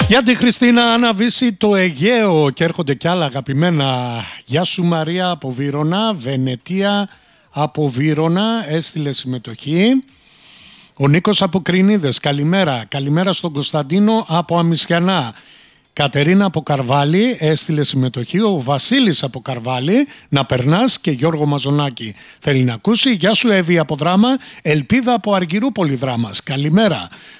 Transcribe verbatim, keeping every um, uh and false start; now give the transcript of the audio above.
Για τη Χριστίνα αναβήσει το Αιγαίο και έρχονται κι άλλα αγαπημένα. Γεια σου Μαρία από Βύρωνα, Βενετία από Βύρωνα, έστειλε συμμετοχή. Ο Νίκος από Κρινίδες, καλημέρα. Καλημέρα στον Κωνσταντίνο από Αμισιανά. Κατερίνα από Καρβάλη έστειλε συμμετοχή. Ο Βασίλης από Καρβάλη, να περνάς, και Γιώργο Μαζονάκη θέλει να ακούσει. Γεια σου Εύη από Δράμα. Ελπίδα από Αργυρούπολη Δράμας, καλημέρα.